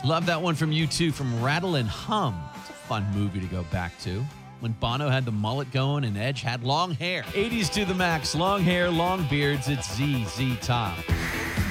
Love that one from U2 from Rattle and Hum. It's a fun movie to go back to. When Bono had the mullet going and Edge had long hair. 80s to the max. Long hair, long beards. It's ZZ Top.